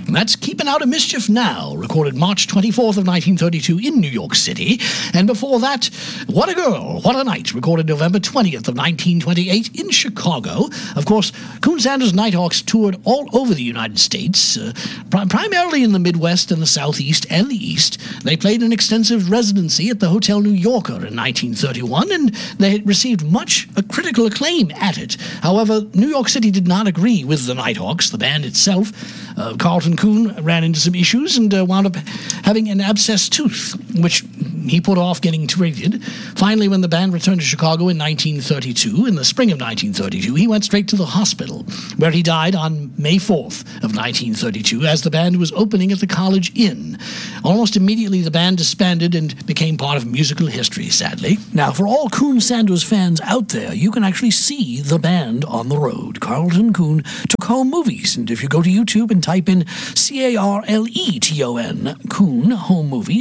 That's Keeping Out of Mischief Now, recorded March 24th of 1932 in New York City. And before that, What a Girl, What a Night, recorded November 20th of 1928 in Chicago. Of course, Coon Sanders Nighthawks toured all over the United States, primarily in the Midwest and the Southeast and the East. They played an extensive residency at the Hotel New Yorker in 1931, and they received much critical acclaim at it. However, New York City did not agree with the Nighthawks, the band itself. Carlton Coon ran into some issues and wound up having an abscessed tooth, which he put off getting treated. Finally, when the band returned to Chicago in 1932, in the spring of 1932, he went straight to the hospital, where he died on May 4th of 1932 as the band was opening at the College Inn. Almost immediately, the band disbanded and became part of musical history, sadly. Now, for all Coon Sanders fans out there, you can actually see the band on the road. Carlton Coon took home movies, and if you go to YouTube and type in Carleton, Coon, home movies,